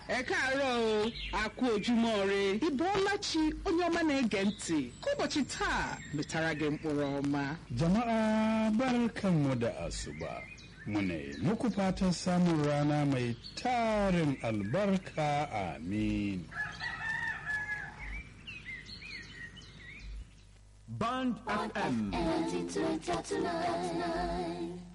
ẹ káàárọ̀ o àkú ojúmọ́ ire Ibuolachi onye ọma na-ege ntị ka ụbọchị taa metara gị mkpụrụ ọma. Jama'a barkanmu da asuba. Muna muku fatan samun rana mai tarin albarka amin. Band FM 92.9